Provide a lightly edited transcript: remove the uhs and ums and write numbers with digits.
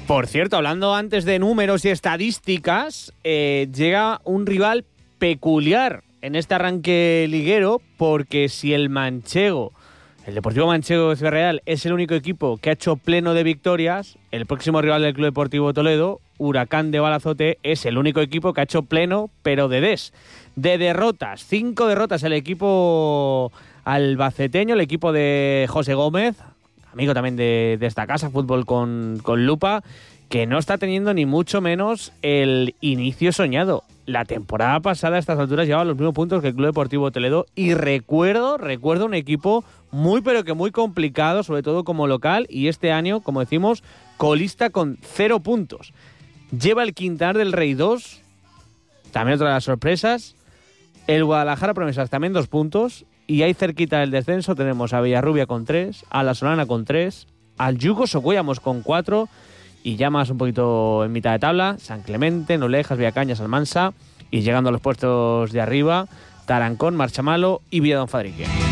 Por cierto, hablando antes de números y estadísticas, llega un rival peculiar en este arranque liguero, porque si el manchego, el Deportivo Manchego de Ciudad Real, es el único equipo que ha hecho pleno de victorias, el próximo rival del Club Deportivo Toledo, Huracán de Balazote, es el único equipo que ha hecho pleno, pero de derrotas. 5 derrotas el equipo albaceteño, el equipo de José Gómez, amigo también de esta casa, Fútbol con Lupa, que no está teniendo ni mucho menos el inicio soñado. La temporada pasada a estas alturas llevaba los mismos puntos que el Club Deportivo Toledo, y recuerdo un equipo muy pero que muy complicado, sobre todo como local, y este año, como decimos, colista con 0 puntos. Lleva el Quintanar del Rey 2, también otra de las sorpresas. El Guadalajara Promesas también 2 puntos. Y ahí cerquita del descenso tenemos a Villarrubia con 3, a La Solana con 3, al Yugo Socuellamos con 4, y ya más un poquito en mitad de tabla, San Clemente, Nolejas, Villacañas, Almansa, y llegando a los puestos de arriba, Tarancón, Marchamalo y Villadón Fadrique.